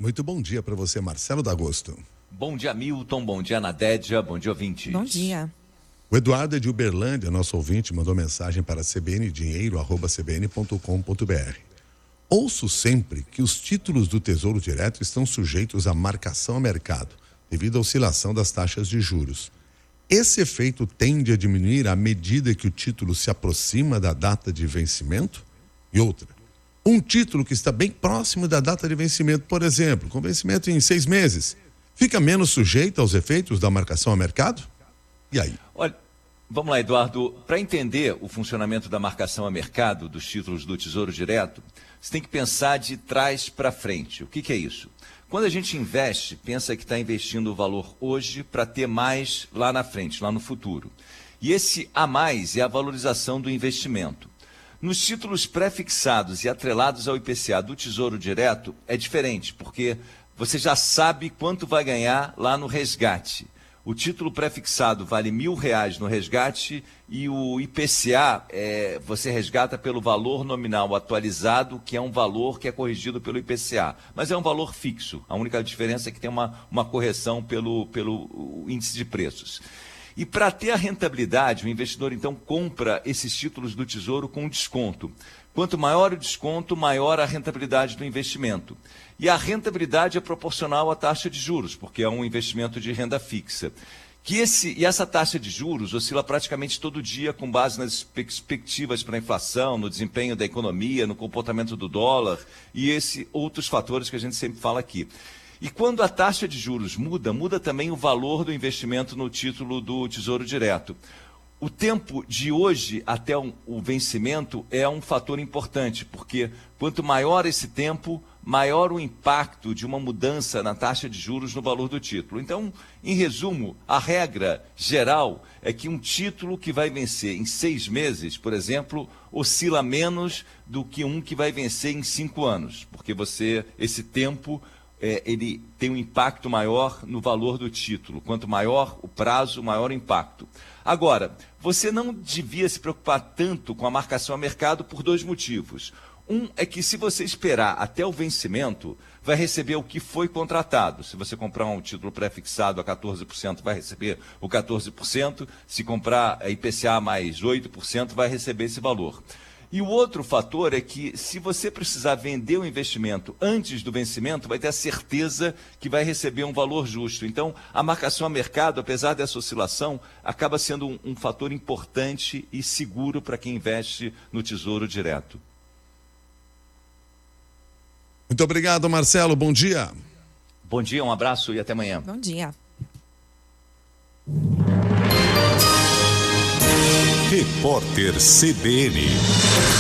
Muito bom dia para você, Marcelo D'Agosto. Bom dia, Milton. Bom dia, Nadédia. Bom dia, ouvintes. Bom dia. O Eduardo é de Uberlândia, nosso ouvinte, mandou mensagem para cbndinheiro@cbn.com.br. Ouço sempre que os títulos do Tesouro Direto estão sujeitos à marcação a mercado, devido à oscilação das taxas de juros. Esse efeito tende a diminuir à medida que o título se aproxima da data de vencimento? E outra, um título que está bem próximo da data de vencimento, por exemplo, com vencimento em 6 meses, fica menos sujeito aos efeitos da marcação a mercado? E aí? Olha, vamos lá, Eduardo. Para entender o funcionamento da marcação a mercado dos títulos do Tesouro Direto, você tem que pensar de trás para frente. O que é isso? Quando a gente investe, pensa que está investindo o valor hoje para ter mais lá na frente, lá no futuro. E esse a mais é a valorização do investimento. Nos títulos pré-fixados e atrelados ao IPCA do Tesouro Direto, é diferente, porque você já sabe quanto vai ganhar lá no resgate. O título pré-fixado vale R$1.000 no resgate e o IPCA você resgata pelo valor nominal atualizado, que é um valor que é corrigido pelo IPCA. Mas é um valor fixo. A única diferença é que tem uma correção pelo índice de preços. E para ter a rentabilidade, o investidor então compra esses títulos do Tesouro com desconto. Quanto maior o desconto, maior a rentabilidade do investimento. E a rentabilidade é proporcional à taxa de juros, porque é um investimento de renda fixa. E essa taxa de juros oscila praticamente todo dia com base nas perspectivas para a inflação, no desempenho da economia, no comportamento do dólar e outros fatores que a gente sempre fala aqui. E quando a taxa de juros muda também o valor do investimento no título do Tesouro Direto. O tempo de hoje até o vencimento é um fator importante, porque quanto maior esse tempo, maior o impacto de uma mudança na taxa de juros no valor do título. Então, em resumo, a regra geral é que um título que vai vencer em 6 meses, por exemplo, oscila menos do que um que vai vencer em 5 anos, porque esse tempo ele tem um impacto maior no valor do título. Quanto maior o prazo, maior o impacto. Agora, você não devia se preocupar tanto com a marcação a mercado por 2 motivos. Um é que se você esperar até o vencimento, vai receber o que foi contratado. Se você comprar um título pré-fixado a 14%, vai receber o 14%. Se comprar IPCA mais 8%, vai receber esse valor. E o outro fator é que, se você precisar vender o investimento antes do vencimento, vai ter a certeza que vai receber um valor justo. Então, a marcação a mercado, apesar dessa oscilação, acaba sendo um fator importante e seguro para quem investe no Tesouro Direto. Muito obrigado, Marcelo. Bom dia. Bom dia, um abraço e até amanhã. Bom dia. Repórter CBN.